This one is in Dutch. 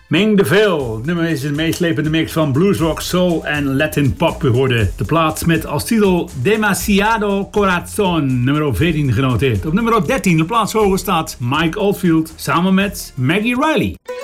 Ming DeVille. Het nummer is een meeslepende mix van bluesrock, soul en Latin pop. We hoorden de plaats met als titel Demasiado Corazon, nummer 14 genoteerd. Op nummer 13, de plaats hoger staat Mike Oldfield samen met Maggie Riley.